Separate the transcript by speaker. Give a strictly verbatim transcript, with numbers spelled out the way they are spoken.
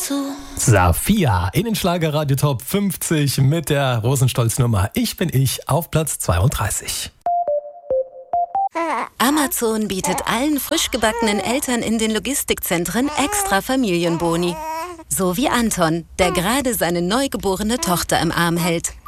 Speaker 1: zu.
Speaker 2: Safia in den Schlagerradio Top fünfzig mit der Rosenstolz-Nummer Ich bin ich auf Platz zweiunddreißig.
Speaker 1: Amazon bietet allen frisch gebackenen Eltern in den Logistikzentren extra Familienboni. So wie Anton, der gerade seine neugeborene Tochter im Arm hält.